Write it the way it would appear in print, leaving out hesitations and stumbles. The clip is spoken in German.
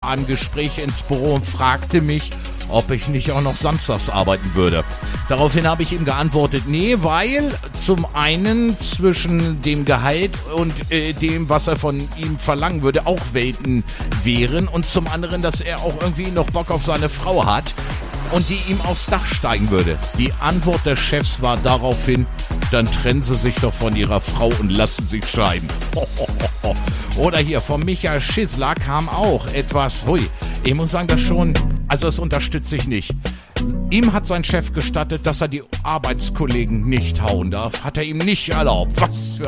an Gespräche ins Büro und fragte mich, ob ich nicht auch noch samstags arbeiten würde. Daraufhin habe ich ihm geantwortet, nee, weil zum einen zwischen dem Gehalt und dem, was er von ihm verlangen würde, auch Welten wären und zum anderen, dass er auch irgendwie noch Bock auf seine Frau hat und die ihm aufs Dach steigen würde. Die Antwort des Chefs war daraufhin, dann trennen sie sich doch von ihrer Frau und lassen sich scheiden. Oder hier von Michael Schissler kam auch etwas, ich muss sagen, das unterstütze ich nicht. Ihm hat sein Chef gestattet, dass er die Arbeitskollegen nicht hauen darf. Hat er ihm nicht erlaubt. Was für